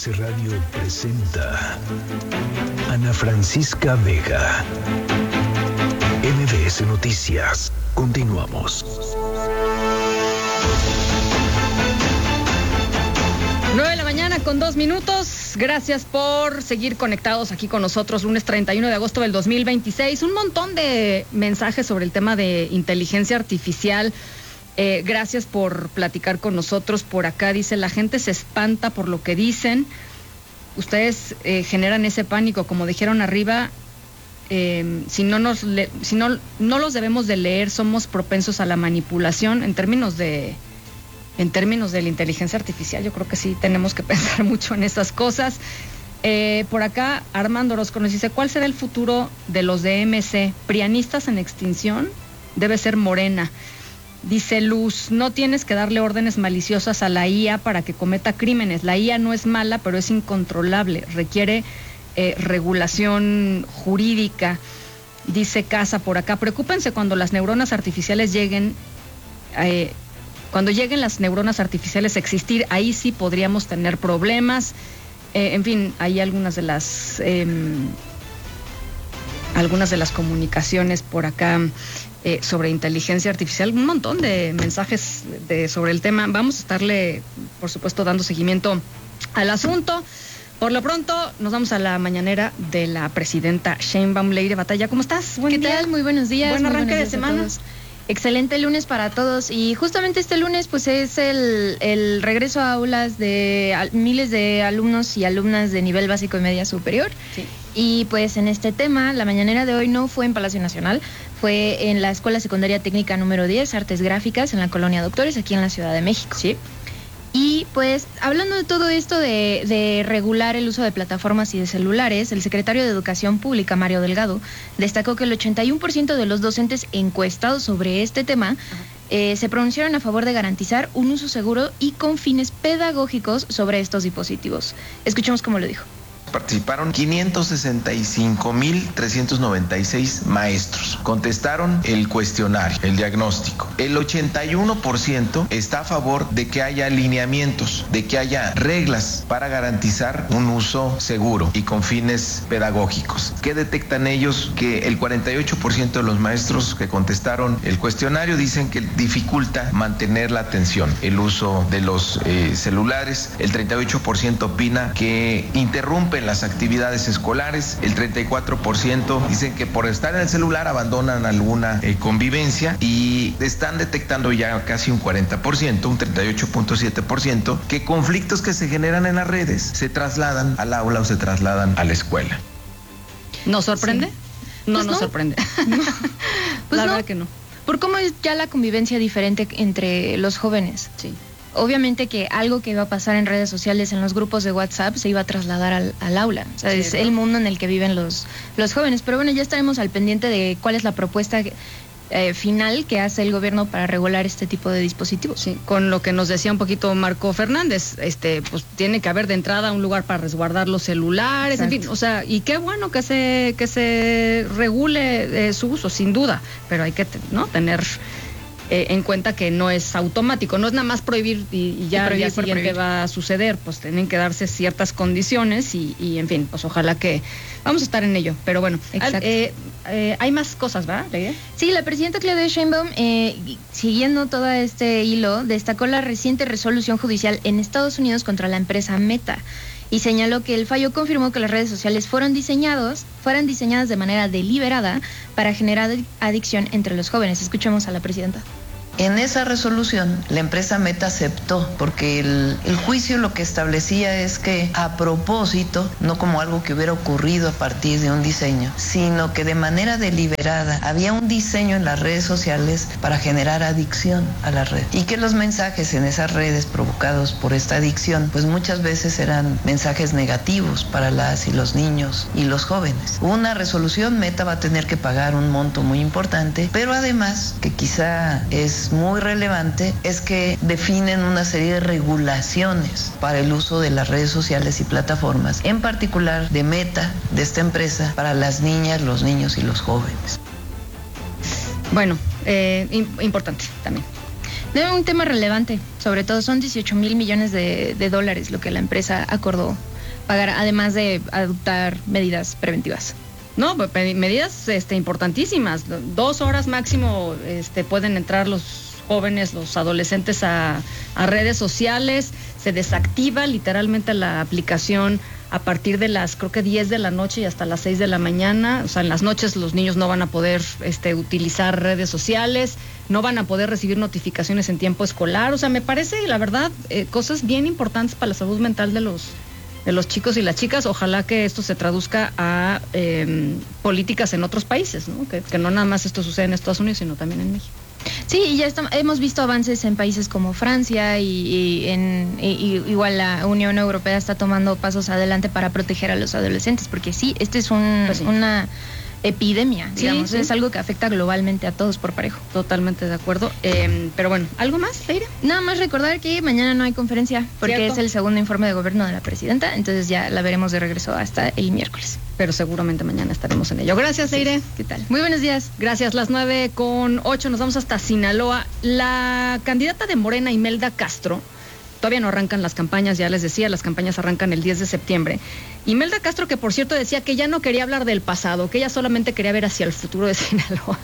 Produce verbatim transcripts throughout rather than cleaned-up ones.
M B S Radio presenta Ana Francisca Vega. M B S Noticias. Continuamos. nueve de la mañana con dos minutos. Gracias por seguir conectados aquí con nosotros. Lunes treinta y uno de agosto del dos mil veintiséis. Un montón de mensajes sobre el tema de inteligencia artificial. Eh, gracias por platicar con nosotros. Por acá dice, la gente se espanta por lo que dicen. Ustedes eh, generan ese pánico, como dijeron arriba. Eh, si no nos le, si no, no los debemos de leer, somos propensos a la manipulación en términos de en términos de la inteligencia artificial. Yo creo que sí tenemos que pensar mucho en esas cosas. Eh, por acá Armando Orozco nos dice, ¿cuál será el futuro de los de M C? ¿Prianistas en extinción? Debe ser Morena. Dice Luz, no tienes que darle órdenes maliciosas a la I A para que cometa crímenes. La I A no es mala, pero es incontrolable. Requiere eh, regulación jurídica. Dice Casa por acá, preocúpense cuando las neuronas artificiales lleguen, eh, cuando lleguen las neuronas artificiales a existir, ahí sí podríamos tener problemas. Eh, en fin, hay algunas de las eh, algunas de las comunicaciones por acá. Eh, sobre inteligencia artificial, un montón de mensajes de, sobre el tema. Vamos a estarle, por supuesto, dando seguimiento al asunto. Por lo pronto, nos vamos a la mañanera de la presidenta Sheinbaum. Leire Batalla, ¿cómo estás? Buen ¿Qué día. tal? Muy buenos días. Buen arranque de semana. Excelente lunes para todos, y justamente este lunes pues es el, el regreso a aulas de a, miles de alumnos y alumnas de nivel básico y media superior. Sí. Y pues en este tema, la mañanera de hoy no fue en Palacio Nacional, fue en la Escuela Secundaria Técnica número diez, Artes Gráficas, en la Colonia Doctores, aquí en la Ciudad de México. Sí. Y pues, hablando de todo esto de, de regular el uso de plataformas y de celulares, el secretario de Educación Pública, Mario Delgado, destacó que el ochenta y uno por ciento de los docentes encuestados sobre este tema eh, se pronunciaron a favor de garantizar un uso seguro y con fines pedagógicos sobre estos dispositivos. Escuchemos cómo lo dijo. Participaron quinientos sesenta y cinco mil trescientos noventa y seis maestros. Contestaron el cuestionario, el diagnóstico. El ochenta y uno por ciento está a favor de que haya lineamientos, de que haya reglas para garantizar un uso seguro y con fines pedagógicos. ¿Qué detectan ellos? Que el cuarenta y ocho por ciento de los maestros que contestaron el cuestionario dicen que dificulta mantener la atención, el uso de los eh, celulares. El treinta y ocho por ciento opina que interrumpe las actividades escolares. El treinta y cuatro por ciento dicen que por estar en el celular abandonan alguna eh, convivencia, y están detectando ya casi un cuarenta por ciento, un treinta y ocho punto siete por ciento, que conflictos que se generan en las redes se trasladan al aula o se trasladan a la escuela. ¿Nos sorprende? Sí. No Pues nos no. sorprende. No. Pues la no. verdad que no. Por cómo es ya la convivencia diferente entre los jóvenes. Sí. Obviamente que algo que iba a pasar en redes sociales, en los grupos de WhatsApp, se iba a trasladar al, al aula. O sea, es el mundo en el que viven los, los jóvenes. Pero bueno, ya estaremos al pendiente de cuál es la propuesta eh, final que hace el gobierno para regular este tipo de dispositivos. Sí, con lo que nos decía un poquito Marco Fernández, este, pues tiene que haber de entrada un lugar para resguardar los celulares. Exacto. En fin, o sea, y qué bueno que se, que se regule eh, su uso, sin duda, pero hay que, ¿no?, tener Eh, en cuenta que no es automático, no es nada más prohibir y, y ya al día siguiente va a suceder, pues tienen que darse ciertas condiciones y, y en fin, pues ojalá que vamos a estar en ello, pero bueno. Exacto. Eh, eh, hay más cosas, ¿verdad? Sí, la presidenta Claudia Sheinbaum, eh, siguiendo todo este hilo, destacó la reciente resolución judicial en Estados Unidos contra la empresa Meta, y señaló que el fallo confirmó que las redes sociales fueron diseñados, fueran diseñadas de manera deliberada para generar adicción entre los jóvenes. Escuchemos a la presidenta. En esa resolución, la empresa Meta aceptó, porque el, el juicio lo que establecía es que a propósito, no como algo que hubiera ocurrido a partir de un diseño, sino que de manera deliberada había un diseño en las redes sociales para generar adicción a la red. Y que los mensajes en esas redes provocados por esta adicción, pues muchas veces eran mensajes negativos para las y los niños y los jóvenes. Una resolución, Meta va a tener que pagar un monto muy importante, pero además, que quizá es muy relevante, es que definen una serie de regulaciones para el uso de las redes sociales y plataformas, en particular de Meta, de esta empresa, para las niñas, los niños y los jóvenes. Bueno, eh, importante también. De un tema relevante, sobre todo son dieciocho mil millones de, de dólares lo que la empresa acordó pagar, además de adoptar medidas preventivas. No, medidas este, importantísimas. Dos horas máximo este, pueden entrar los jóvenes, los adolescentes a, a redes sociales. Se desactiva literalmente la aplicación a partir de las, creo que diez de la noche y hasta las seis de la mañana. O sea, en las noches los niños no van a poder este, utilizar redes sociales, no van a poder recibir notificaciones en tiempo escolar. O sea, me parece, la verdad, eh, cosas bien importantes para la salud mental de los de los chicos y las chicas. Ojalá que esto se traduzca a eh, políticas en otros países, ¿no? Que, que no nada más esto sucede en Estados Unidos, sino también en México. Sí, y ya estamos, hemos visto avances en países como Francia y, y, en, y igual la Unión Europea está tomando pasos adelante para proteger a los adolescentes, porque sí, este es un, pues sí. una epidemia, digamos, sí, sí. es algo que afecta globalmente a todos por parejo. Totalmente de acuerdo. Eh, pero bueno, ¿algo más, Leire? Nada más recordar que mañana no hay conferencia, porque ¿cierto? Es el segundo informe de gobierno de la presidenta, entonces ya la veremos de regreso hasta el miércoles. Pero seguramente mañana estaremos en ello. Gracias, Leire. Sí. ¿Qué tal? Muy buenos días. Gracias. Las nueve con ocho, nos vamos hasta Sinaloa. La candidata de Morena, Imelda Castro, todavía no arrancan las campañas, ya les decía, las campañas arrancan el diez de septiembre. Imelda Castro, que por cierto decía que ya no quería hablar del pasado, que ella solamente quería ver hacia el futuro de Sinaloa.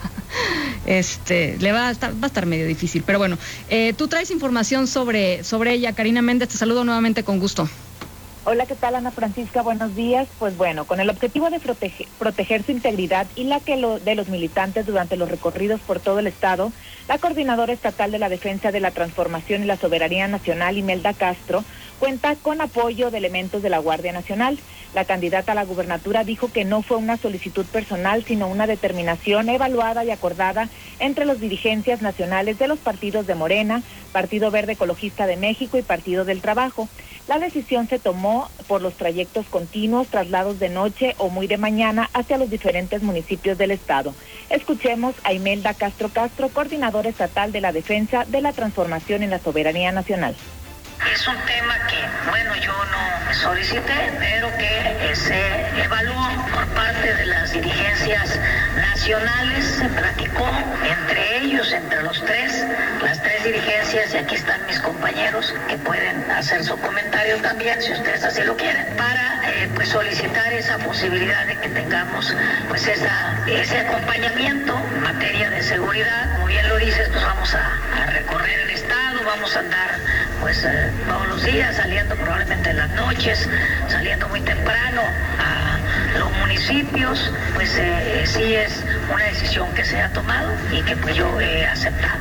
Este, le va a estar, va a estar medio difícil, pero bueno, eh, tú traes información sobre, sobre ella. Karina Méndez, te saludo nuevamente con gusto. Hola, ¿qué tal, Ana Francisca? Buenos días. Pues bueno, con el objetivo de proteger, proteger su integridad y la que lo, de los militantes durante los recorridos por todo el estado, la Coordinadora Estatal de la Defensa de la Transformación y la Soberanía Nacional, Imelda Castro, cuenta con apoyo de elementos de la Guardia Nacional. La candidata a la gubernatura dijo que no fue una solicitud personal, sino una determinación evaluada y acordada entre las dirigencias nacionales de los partidos de Morena, Partido Verde Ecologista de México y Partido del Trabajo. La decisión se tomó por los trayectos continuos, traslados de noche o muy de mañana hacia los diferentes municipios del estado. Escuchemos a Imelda Castro Castro, coordinadora estatal de la Defensa de la Transformación y la Soberanía Nacional. Es un tema que, bueno, yo no solicité, pero que se evaluó por parte de las dirigencias nacionales, se platicó entre ellos, entre los tres, las tres dirigencias, y aquí están mis compañeros que pueden hacer su comentario también, si ustedes así lo quieren, para eh, pues solicitar esa posibilidad de que tengamos pues esa, ese acompañamiento en materia de seguridad. Como bien lo dices, pues vamos a, a recorrer el estado, vamos a andar pues eh, todos los días, saliendo probablemente en las noches, saliendo muy temprano a los municipios. Pues eh, sí es una decisión que se ha tomado y que pues yo he aceptado.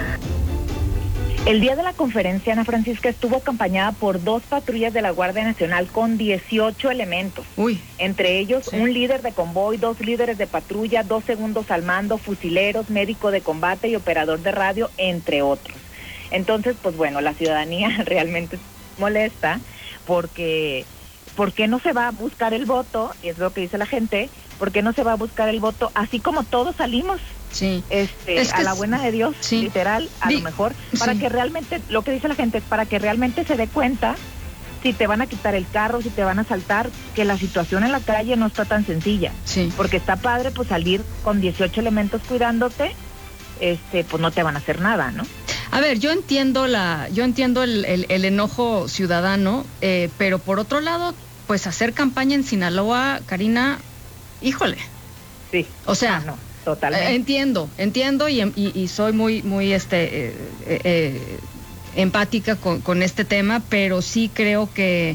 El día de la conferencia, Ana Francisca, estuvo acompañada por dos patrullas de la Guardia Nacional con dieciocho elementos. Uy. Entre ellos, sí. un líder de convoy, dos líderes de patrulla, dos segundos al mando, fusileros, médico de combate y operador de radio, entre otros. Entonces, pues bueno, la ciudadanía realmente molesta porque ¿por qué no se va a buscar el voto? Y es lo que dice la gente, ¿por qué no se va a buscar el voto así como todos salimos? Sí. Este, es a la buena de Dios, sí. literal, a Di, lo mejor, para sí. que realmente, lo que dice la gente es para que realmente se dé cuenta si te van a quitar el carro, si te van a asaltar, que la situación en la calle no está tan sencilla. Sí. Porque está padre pues salir con dieciocho elementos cuidándote, este, pues no te van a hacer nada, ¿no? A ver, yo entiendo la, yo entiendo el, el, el enojo ciudadano, eh, pero por otro lado, pues hacer campaña en Sinaloa, Karina, híjole. Sí. O sea, ah, no, totalmente. Eh, entiendo, entiendo y, y, y soy muy, muy, este, eh, eh, empática con, con este tema, pero sí creo que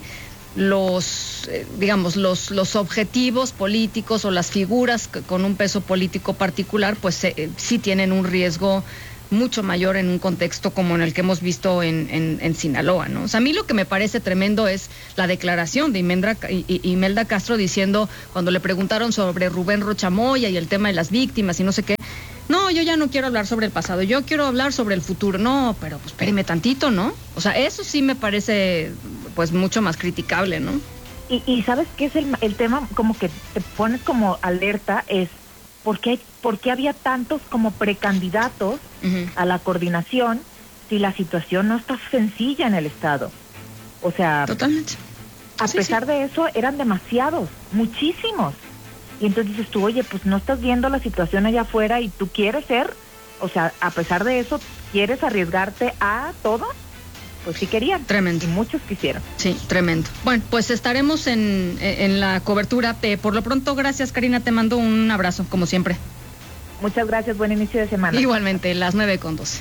los, eh, digamos, los, los objetivos políticos o las figuras con un peso político particular, pues eh, sí tienen un riesgo mucho mayor en un contexto como en el que hemos visto en, en, en Sinaloa, ¿no? O sea, a mí lo que me parece tremendo es la declaración de Imelda, Imelda Castro diciendo, cuando le preguntaron sobre Rubén Rocha Moya y el tema de las víctimas y no sé qué, no, yo ya no quiero hablar sobre el pasado, yo quiero hablar sobre el futuro. No, pero pues espéreme tantito, ¿no? O sea, eso sí me parece pues mucho más criticable, ¿no? Y, y ¿sabes qué es el, el tema como que te pones como alerta? Es ¿por qué, por qué había tantos como precandidatos uh-huh. a la coordinación si la situación no está sencilla en el estado? O sea, totalmente. A sí, pesar sí. de eso, eran demasiados, muchísimos. Y entonces dices tú, oye, pues no estás viendo la situación allá afuera y tú quieres ser, o sea, a pesar de eso, ¿quieres arriesgarte a todo? pues sí querían. Tremendo. Y muchos quisieron. Sí, tremendo. Bueno, pues estaremos en, en la cobertura. Eh, por lo pronto, gracias, Karina, te mando un abrazo, como siempre. Muchas gracias, buen inicio de semana. Igualmente, las nueve con doce.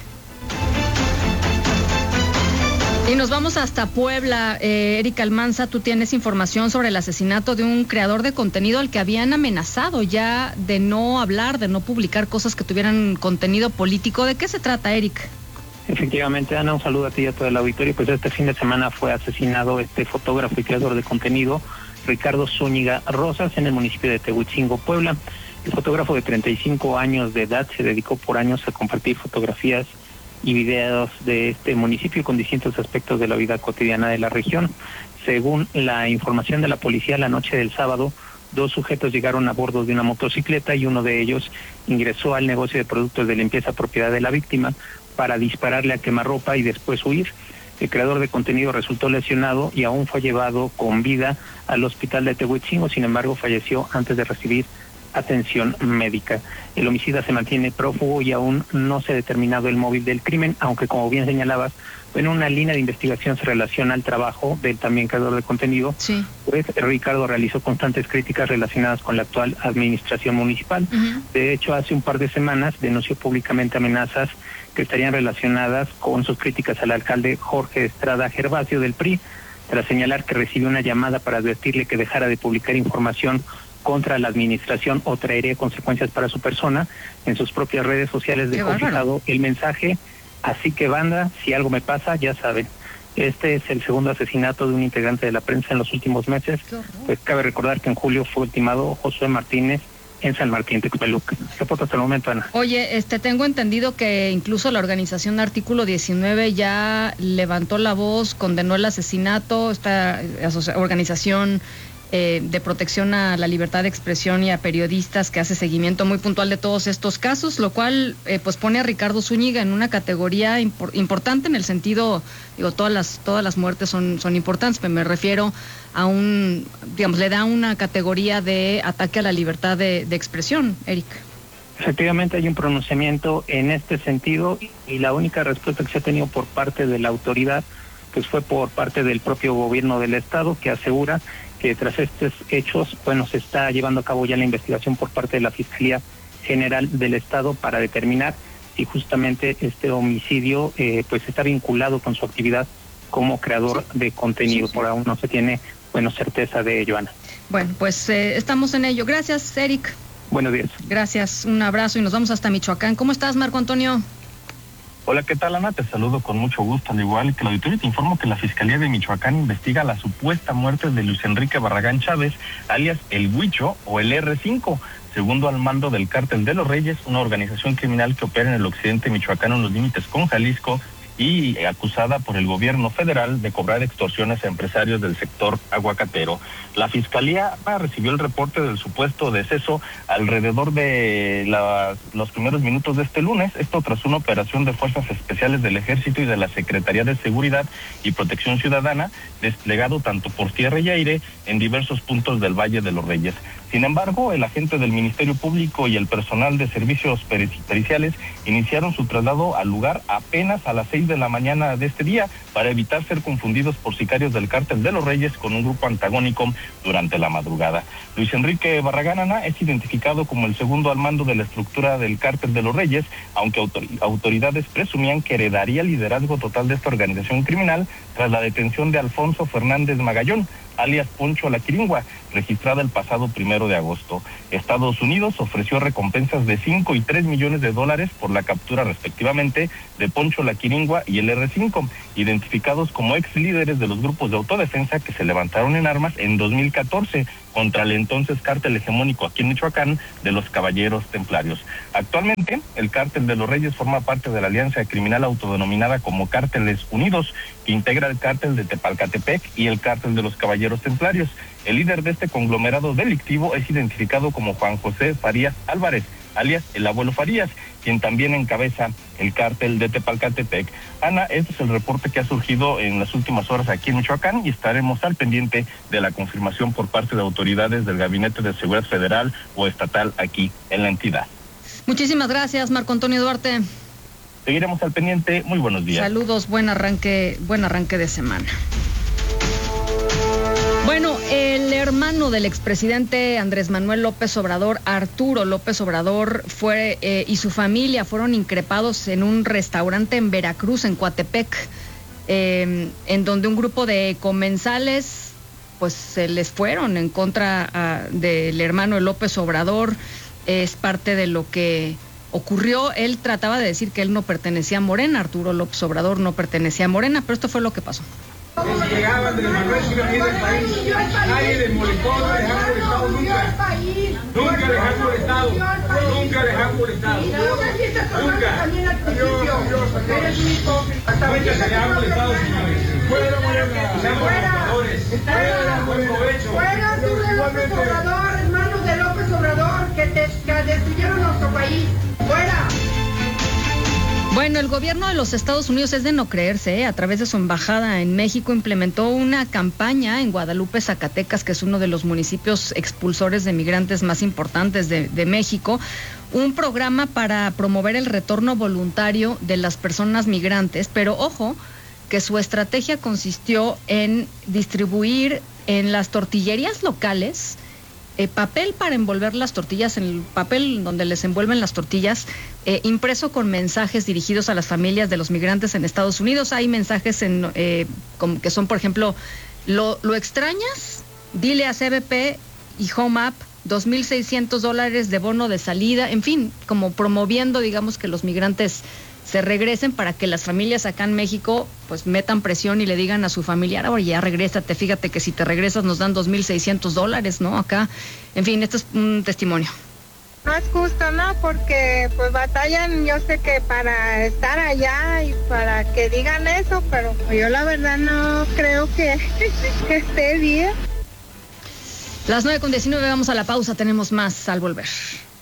Y nos vamos hasta Puebla. Eh, Erika Almanza, tú tienes información sobre el asesinato de un creador de contenido al que habían amenazado ya de no hablar, de no publicar cosas que tuvieran contenido político. ¿De qué se trata, Eric? Efectivamente, Ana, un saludo a ti y a todo el auditorio. Pues este fin de semana fue asesinado este fotógrafo y creador de contenido, Ricardo Zúñiga Rosas, en el municipio de Tehuitzingo, Puebla. El fotógrafo de treinta y cinco años de edad se dedicó por años a compartir fotografías y videos de este municipio con distintos aspectos de la vida cotidiana de la región. Según la información de la policía, la noche del sábado, dos sujetos llegaron a bordo de una motocicleta y uno de ellos ingresó al negocio de productos de limpieza propiedad de la víctima para dispararle a quemarropa y después huir. El creador de contenido resultó lesionado y aún fue llevado con vida al hospital de Tehuitzingo, sin embargo falleció antes de recibir atención médica. El homicida se mantiene prófugo y aún no se ha determinado el móvil del crimen, aunque como bien señalabas, en una línea de investigación se relaciona al trabajo del también creador de contenido. Sí. Pues Ricardo realizó constantes críticas relacionadas con la actual administración municipal. Uh-huh. De hecho, hace un par de semanas denunció públicamente amenazas que estarían relacionadas con sus críticas al alcalde Jorge Estrada Gervasio del P R I, tras señalar que recibió una llamada para advertirle que dejara de publicar información contra la administración o traería consecuencias para su persona. En sus propias redes sociales dejó fijado el mensaje: así que banda, si algo me pasa, ya saben. Este es el segundo asesinato de un integrante de la prensa en los últimos meses. Pues cabe recordar que en julio fue ultimado Josué Martínez en San Martín, Texmeluc. Reporto hasta el momento, Ana. Oye, este, tengo entendido que incluso la organización Artículo diecinueve ya levantó la voz, condenó el asesinato, esta organización Eh, de protección a la libertad de expresión y a periodistas que hace seguimiento muy puntual de todos estos casos, lo cual eh, pues pone a Ricardo Zúñiga en una categoría impor- importante en el sentido, digo, todas las todas las muertes son son importantes, pero me refiero a un, digamos, le da una categoría de ataque a la libertad de, de expresión, Eric. Efectivamente hay un pronunciamiento en este sentido y la única respuesta que se ha tenido por parte de la autoridad pues fue por parte del propio gobierno del estado, que asegura que tras estos hechos, bueno, se está llevando a cabo ya la investigación por parte de la Fiscalía General del Estado para determinar si justamente este homicidio eh, pues está vinculado con su actividad como creador sí. de contenido. Sí, sí. Por aún no se tiene, bueno, certeza de ello, Ana. Bueno, pues eh, estamos en ello. Gracias, Eric. Buenos días. Gracias, un abrazo y nos vamos hasta Michoacán. ¿Cómo estás, Marco Antonio? Hola, ¿qué tal, Ana? Te saludo con mucho gusto, al igual que el auditorio. Te informo que la Fiscalía de Michoacán investiga la supuesta muerte de Luis Enrique Barragán Chávez, alias El Huicho o el erre cinco, segundo al mando del Cártel de los Reyes, una organización criminal que opera en el occidente michoacano en los límites con Jalisco y acusada por el gobierno federal de cobrar extorsiones a empresarios del sector aguacatero. La Fiscalía recibió el reporte del supuesto deceso alrededor de la, los primeros minutos de este lunes, esto tras una operación de fuerzas especiales del Ejército y de la Secretaría de Seguridad y Protección Ciudadana, desplegado tanto por tierra y aire en diversos puntos del Valle de los Reyes. Sin embargo, el agente del Ministerio Público y el personal de servicios periciales iniciaron su traslado al lugar apenas a las seis de la mañana de este día para evitar ser confundidos por sicarios del Cártel de los Reyes con un grupo antagónico durante la madrugada. Luis Enrique Barragán Ana es identificado como el segundo al mando de la estructura del Cártel de los Reyes, aunque autor- autoridades presumían que heredaría el liderazgo total de esta organización criminal tras la detención de Alfonso Fernández Magallón, alias Poncho La Quiringua, registrada el pasado primero de agosto. Estados Unidos ofreció recompensas de cinco y tres millones de dólares por la captura respectivamente de Poncho La Quiringua y el erre cinco, identificados como ex líderes de los grupos de autodefensa que se levantaron en armas en dos mil catorce contra el entonces cártel hegemónico aquí en Michoacán de los Caballeros Templarios. Actualmente, el Cártel de los Reyes forma parte de la alianza criminal autodenominada como Cárteles Unidos, que integra el Cártel de Tepalcatepec y el Cártel de los Caballeros Templarios. El líder de este conglomerado delictivo es identificado como Juan José Farías Álvarez, alias el Abuelo Farías, quien también encabeza el Cártel de Tepalcatepec. Ana, este es el reporte que ha surgido en las últimas horas aquí en Michoacán y estaremos al pendiente de la confirmación por parte de autoridades del Gabinete de Seguridad Federal o estatal aquí en la entidad. Muchísimas gracias, Marco Antonio Duarte. Seguiremos al pendiente. Muy buenos días. Saludos, buen arranque, buen arranque de semana. Bueno, el hermano del expresidente Andrés Manuel López Obrador, Arturo López Obrador, fue eh, y su familia fueron increpados en un restaurante en Veracruz, en Coatepec, eh, en donde un grupo de comensales pues se les fueron en contra uh, del hermano de López Obrador. Es parte de lo que ocurrió. Él trataba de decir que él no pertenecía a Morena, Arturo López Obrador no pertenecía a Morena, pero esto fue lo que pasó. Si llegaba Andrés Manuel, si no quiere el país, nadie les molestó, no les han molestado nunca. Nunca les han molestado, nunca les han molestado. Nunca. Hasta ahorita se les ha molestado, señores. Fuera Morena, sean gobernadores. Fuera, buen provecho. Fuera tú de López Obrador, hermanos de López Obrador, que, te, que destruyeron nuestro país. Fuera. Bueno, el gobierno de los Estados Unidos es de no creerse, ¿eh? A través de su embajada en México implementó una campaña en Guadalupe, Zacatecas, que es uno de los municipios expulsores de migrantes más importantes de, de México, un programa para promover el retorno voluntario de las personas migrantes, pero ojo, que su estrategia consistió en distribuir en las tortillerías locales Eh, papel para envolver las tortillas, en el papel donde les envuelven las tortillas, eh, impreso con mensajes dirigidos a las familias de los migrantes en Estados Unidos. Hay mensajes en, eh, como que son, por ejemplo, ¿lo, lo extrañas? Dile a C B P y Home App, dos mil seiscientos dólares de bono de salida, en fin, como promoviendo, digamos, que los migrantes se regresen para que las familias acá en México pues metan presión y le digan a su familiar, oye, ya regrésate, fíjate que si te regresas nos dan dos mil seiscientos dólares, ¿no? Acá, en fin, esto es un testimonio. No es justo, ¿no? Porque pues batallan, yo sé que para estar allá y para que digan eso, pero yo la verdad no creo que, que esté bien. Las nueve con diecinueve, vamos a la pausa, tenemos más al volver.